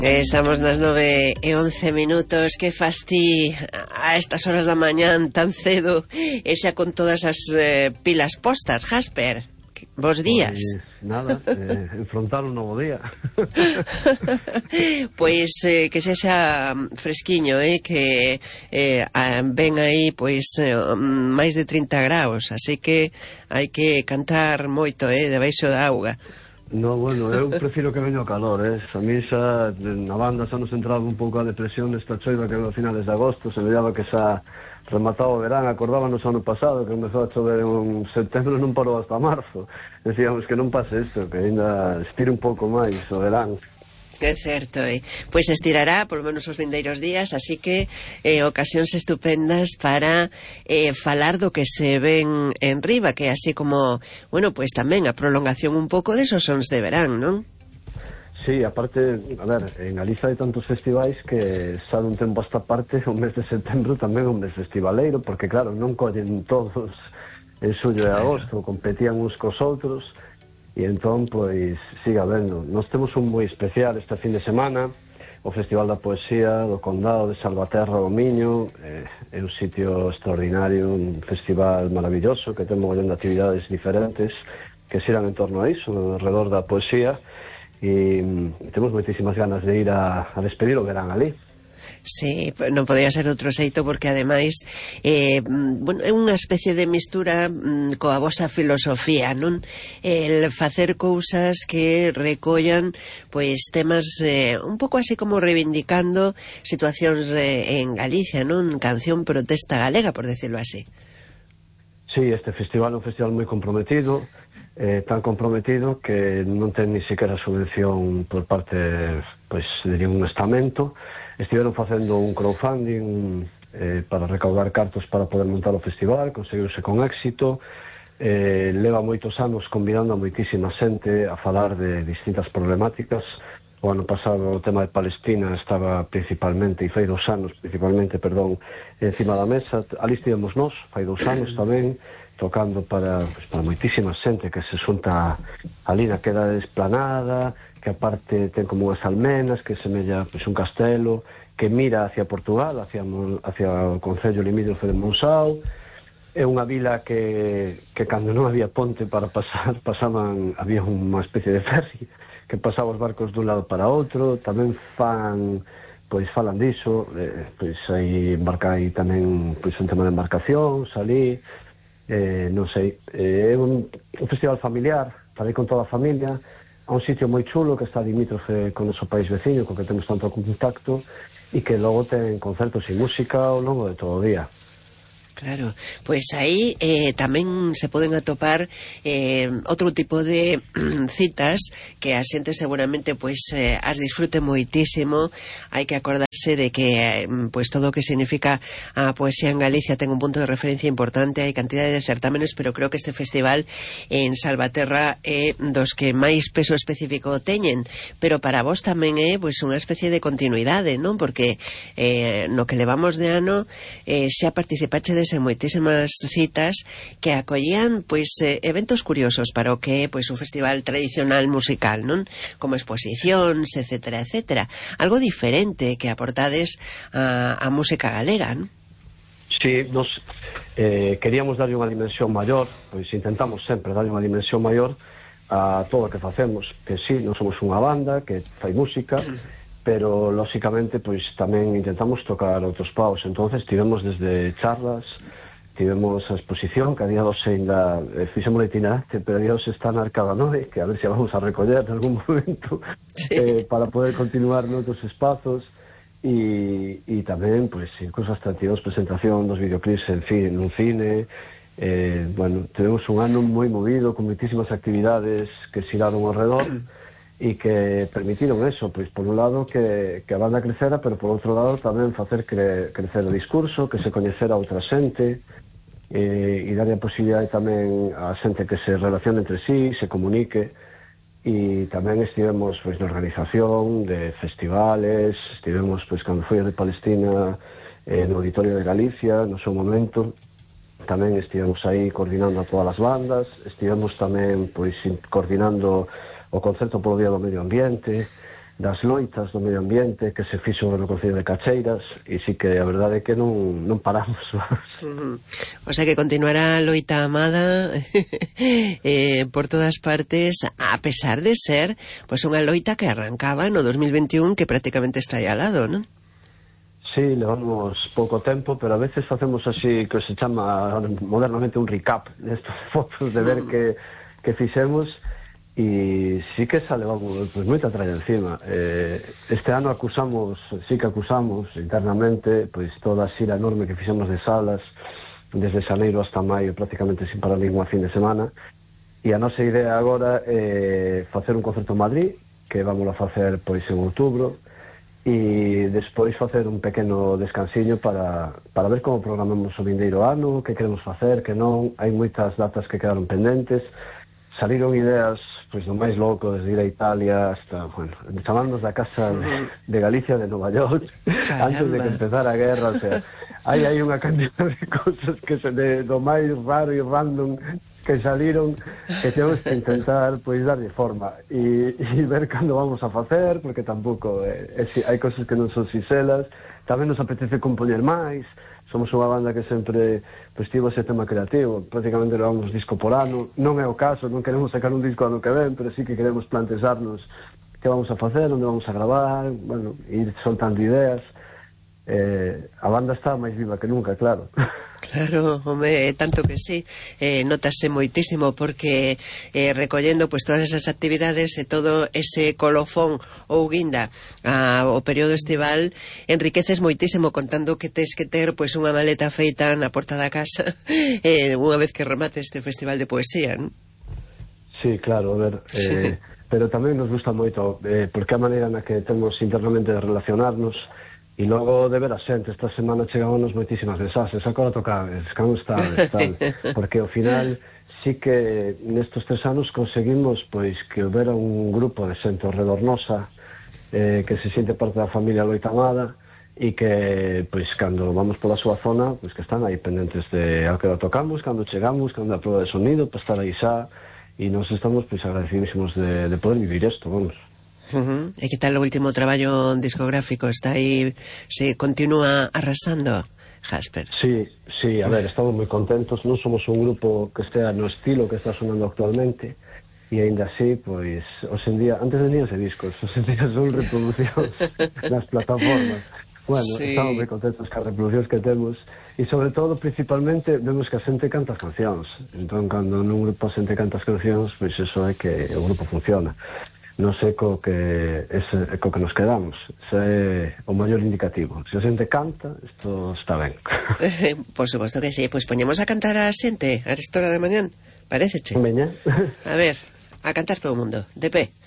Estamos nas 9:11. Que fas ti a estas horas da mañán tan cedo e xa con todas as pilas postas, Jasper? Bos días. Pois nada, enfrontar un novo día. Pois que sexa fresquiño, que ven aí pois máis de 30 graus, así que hai que cantar moito, debaixo da auga. No, bueno, eu prefiro que veña o calor, A mí xa, na banda xa nos entraba un pouco a depresión desta choiva que a finales de agosto, se veía que xa remataba o verán. Acordábanos ano pasado que comezou a chover en setembro, non parou hasta marzo. Decíamos que non pase isto, que ainda estire un pouco máis o verán. É certo, Pois estirará por lo menos os vindeiros días, así que ocasións estupendas para falar do que se ven en riba, que así como, bueno, pois tamén a prolongación un pouco desos sons de verán, non? Sí, aparte, a ver, en Galiza hai tantos festivais que xa dun tempo a esta parte, o mes de setembro tamén é un mes festivaleiro, porque claro, non collen todos en xullo e agosto, competían uns cos outros. E entón, pois, siga vendo. Nós temos un moi especial este fin de semana, o Festival da Poesía do Condado de Salvaterra do Miño. É un sitio extraordinario, un festival maravilloso que ten mogollón de actividades diferentes que xeran en torno a iso, alrededor da poesía, e temos moitísimas ganas de ir a despedir o verán ali. Sí, non podía ser outro xeito, porque ademais bueno, é unha especie de mistura coa vosa filosofía, non? El facer cousas que recollan pois temas un pouco así como reivindicando situacións en Galicia, non? Canción protesta galega, por decirlo así. Sí, este festival é un festival moi comprometido, tan comprometido que non ten ni siquiera subvención por parte, pois, de ningún estamento. Estiveron facendo un crowdfunding para recaudar cartos para poder montar o festival, conseguiuse con éxito. Leva moitos anos convidando a moitísima xente a falar de distintas problemáticas. O ano pasado o tema de Palestina estaba principalmente, e fai 2 anos principalmente, encima da mesa. Ali estivemos nós, fai 2 anos tamén, tocando para moitísima xente que se xunta ali na queda esplanada, que aparte ten como unhas almenas, que semella un castelo, que mira hacia Portugal, hacia o concello limítrofe de Monsao. É unha vila que cando non había ponte para pasar, había unha especie de ferry que pasaba os barcos dun lado para outro. Tamén falan diso, aí tamén un tema de embarcacións ali, non sei, é un festival familiar, falei con toda a familia, a un sitio moi chulo que está limítrofe con o noso país veciño, con que temos tanto contacto, e que logo ten concertos e música ao longo de todo o día. Claro, pois aí tamén se poden atopar outro tipo de citas que a xente seguramente pois as disfrute moitísimo. Hai que acordarse de que pois todo o que significa a poesía en Galicia ten un punto de referencia importante. Hai cantidade de certámenes, pero creo que este festival en Salvaterra é dos que máis peso específico teñen, pero para vos tamén é pois unha especie de continuidade, non? Porque no que levamos de ano xa participachedes en moitísimas citas que acollían pois eventos curiosos para o que é pois un festival tradicional musical, non? Como exposicións, etcétera, etcétera. Algo diferente que aportades a música galega, non? Sí, nos queríamos darlle unha dimensión maior, pois intentamos sempre darlle unha dimensión maior a todo o que facemos, que sí, non somos unha banda que fai música, pero lóxicamente pois tamén intentamos tocar outros paus. Entonces tivemos desde charlas, tivemos a exposición que a día 12 ainda fixemos itinerante, pero a día 12 está na Arcada 9, que a ver se vamos a recoller en algún momento, sí, para poder continuar noutros espazos. E tamén pois cosas atractivas, presentación dos videoclips nun cine. Bueno, tivemos un ano moi movido con moitísimas actividades que xiraron ao redor e que permitiron eso, pois por un lado que a banda crecera, pero por outro lado tamén facer crecer o discurso, que se coñecera outra xente, e darlle a posibilidade tamén a xente que se relacione entre sí, se comunique. E tamén estivemos pois na organización de festivales, estivemos pois cando foi de Palestina no Auditorio de Galicia no seu momento, tamén estivemos aí coordinando a todas as bandas, estivemos tamén pois coordinando o concerto polo Día do Medio Ambiente. das loitas do medio ambiente que se fixo no Concello de Cacheiras, e sí que a verdade é que non paramos. O sea que continuará a loita amada por todas partes, a pesar de ser pues unha loita que arrancaba no 2021, que prácticamente está aí al lado, non? Sí, levamos pouco tempo, pero a veces facemos así, que se chama modernamente un recap destas fotos de ver que fixemos, e sí que xa levamos pues, moita tralla encima. Este ano sí que acusamos internamente pues, toda a xira enorme que fixemos de salas desde xaneiro hasta maio, prácticamente sin parar ninguna fin de semana, e a nosa idea agora é facer un concerto en Madrid, que vamos a facer pois en outubro, e despois facer un pequeno descansiño para ver como programamos o vindeiro ano, que queremos facer, que non. Hai moitas datas que quedaron pendentes. Saliron ideas pois do máis loco, desde ir a Italia hasta, bueno, chamarnos da casa de Galicia, de Nova York, antes de que empezara a guerra. O sea, hai unha cantidad de cosas que do máis raro e random que saliron, que temos que intentar pois darlle forma e ver cando vamos a facer, porque tampouco hai cosas que non son sinxelas. Tamén nos apetece compoñer máis. Somos unha banda que sempre pues, tivo ese tema creativo, prácticamente levamos disco por ano, non é o caso, non queremos sacar un disco ano que ven, pero sí que queremos plantexarnos que vamos a facer, onde vamos a gravar, bueno, ir soltando ideas. A banda está máis viva que nunca, claro. Claro, home, tanto que sí, notase moitísimo, porque recollendo pues todas esas actividades e todo ese colofón ou guinda ao período estival, enriqueces moitísimo contando que tes que ter pues unha maleta feita na porta da casa unha vez que remate este festival de poesía, non? Sí, claro, a ver, pero tamén nos gusta moito, porque a maneira na que temos internamente de relacionarnos. E logo de ver a xente, esta semana chegámonos moitísimas mensaxes, agora tocades, como estades, tal, porque ao final sí que nestes 3 anos conseguimos pois que houbera un grupo de xente ao redor nosa, que se siente parte da familia loitamada, e que pois cando vamos pola súa zona, pois que están aí pendentes de ao que tocamos, cando chegamos, cando a prova de sonido, para estar aí xa, e nos estamos pois agradecidísimos de poder vivir isto, vamos. E que tal o último traballo discográfico? Está aí, se continúa arrasando, Jasper? Sí, a ver, estamos moi contentos. Non somos un grupo que estea no estilo que está sonando actualmente, e ainda así, pois, hoxendía, antes veníanse discos, hoxendía son reproduccións nas plataformas. Bueno, sí. Estamos moi contentos cas reproduccións que temos, e sobre todo, principalmente, vemos que a xente canta as cancións. Entón, cando nun grupo a xente canta as cancións, pois eso é que o grupo funciona. Non sei co que nos quedamos. Ese é o maior indicativo. Se a xente canta, isto está ben. Por suposto que sí. Pois poñemos a cantar a xente a esta hora de mañán. Paréceche? Veña. A ver, a cantar todo o mundo. De pé.